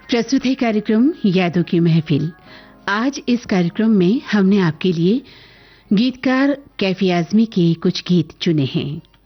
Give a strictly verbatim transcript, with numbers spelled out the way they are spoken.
प्रस्तुत है कार्यक्रम यादों की महफिल। आज इस कार्यक्रम में हमने आपके लिए गीतकार कैफी आजमी के कुछ गीत चुने हैं।